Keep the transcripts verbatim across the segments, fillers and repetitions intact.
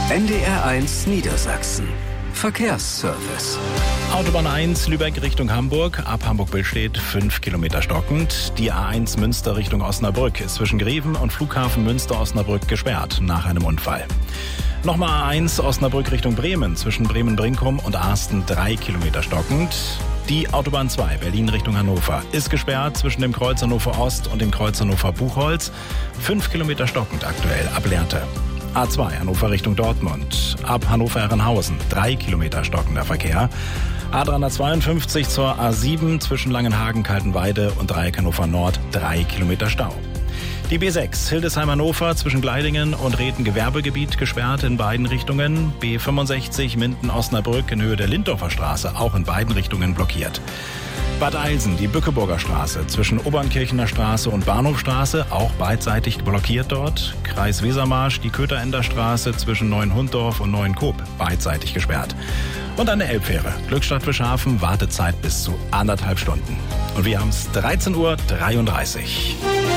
N D R eins Niedersachsen. Verkehrsservice. Autobahn eins Lübeck Richtung Hamburg, ab Hamburg-Billstedt fünf Kilometer stockend. Die A eins Münster Richtung Osnabrück ist zwischen Greven und Flughafen Münster-Osnabrück gesperrt nach einem Unfall. Nochmal A eins Osnabrück Richtung Bremen, zwischen Bremen-Brinkum und Arsten drei Kilometer stockend. Die Autobahn zwei Berlin Richtung Hannover ist gesperrt zwischen dem Kreuz Hannover Ost und dem Kreuz Hannover Buchholz. fünf Kilometer stockend aktuell ab Lehrte. A zwei Hannover Richtung Dortmund, ab Hannover-Herrenhausen drei Kilometer stockender Verkehr. A dreihundertzweiundfünfzig zur A sieben zwischen Langenhagen-Kaltenweide und Dreieck Hannover Nord drei Kilometer Stau. Die B sechs Hildesheim-Hannover zwischen Gleidingen und Reden-Gewerbegebiet gesperrt in beiden Richtungen. B fünfundsechzig Minden-Osnabrück in Höhe der Linddorfer Straße auch in beiden Richtungen blockiert. Bad Eilsen, die Bückeburger Straße zwischen Obernkirchener Straße und Bahnhofstraße, auch beidseitig blockiert dort. Kreis Wesermarsch, die Köterender Straße zwischen Neuenhunddorf und Neuenkoop, beidseitig gesperrt. Und eine Elbfähre, Glückstadt-Fischhafen, Wartezeit bis zu anderthalb Stunden. Und wir haben es dreizehn Uhr dreiunddreißig.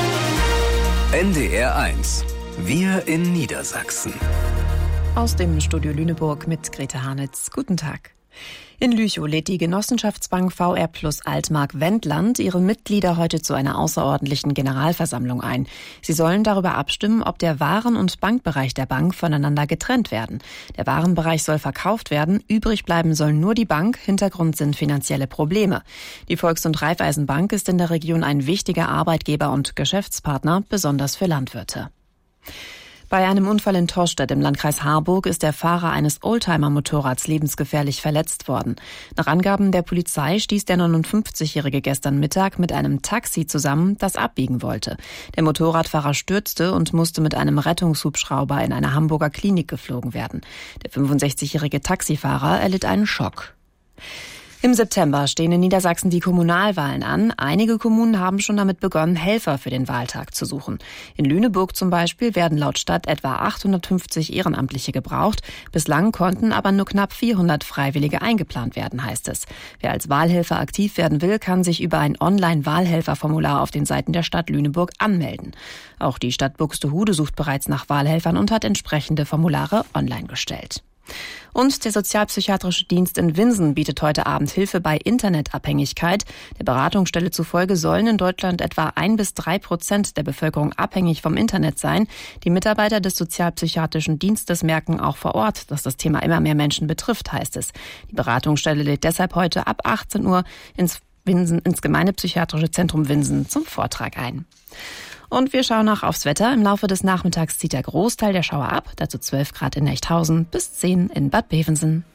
N D R eins. Wir in Niedersachsen. Aus dem Studio Lüneburg mit Grete Harnitz. Guten Tag. In Lüchow lädt die Genossenschaftsbank V R Plus Altmark Wendland ihre Mitglieder heute zu einer außerordentlichen Generalversammlung ein. Sie sollen darüber abstimmen, ob der Waren- und Bankbereich der Bank voneinander getrennt werden. Der Warenbereich soll verkauft werden, übrig bleiben soll nur die Bank, Hintergrund sind finanzielle Probleme. Die Volks- und Raiffeisenbank ist in der Region ein wichtiger Arbeitgeber und Geschäftspartner, besonders für Landwirte. Bei einem Unfall in Torstedt im Landkreis Harburg ist der Fahrer eines Oldtimer-Motorrads lebensgefährlich verletzt worden. Nach Angaben der Polizei stieß der neunundfünfzigjährige gestern Mittag mit einem Taxi zusammen, das abbiegen wollte. Der Motorradfahrer stürzte und musste mit einem Rettungshubschrauber in eine Hamburger Klinik geflogen werden. Der fünfundsechzigjährige Taxifahrer erlitt einen Schock. Im September stehen in Niedersachsen die Kommunalwahlen an. Einige Kommunen haben schon damit begonnen, Helfer für den Wahltag zu suchen. In Lüneburg zum Beispiel werden laut Stadt etwa achthundertfünfzig Ehrenamtliche gebraucht. Bislang konnten aber nur knapp vierhundert Freiwillige eingeplant werden, heißt es. Wer als Wahlhelfer aktiv werden will, kann sich über ein Online-Wahlhelferformular auf den Seiten der Stadt Lüneburg anmelden. Auch die Stadt Buxtehude sucht bereits nach Wahlhelfern und hat entsprechende Formulare online gestellt. Und der Sozialpsychiatrische Dienst in Winsen bietet heute Abend Hilfe bei Internetabhängigkeit. Der Beratungsstelle zufolge sollen in Deutschland etwa ein bis drei Prozent der Bevölkerung abhängig vom Internet sein. Die Mitarbeiter des Sozialpsychiatrischen Dienstes merken auch vor Ort, dass das Thema immer mehr Menschen betrifft, heißt es. Die Beratungsstelle lädt deshalb heute ab achtzehn Uhr ins Winsen, ins Gemeindepsychiatrische Zentrum Winsen zum Vortrag ein. Und wir schauen noch aufs Wetter. Im Laufe des Nachmittags zieht der Großteil der Schauer ab. Dazu zwölf Grad in Nechthausen bis zehn in Bad Bevensen.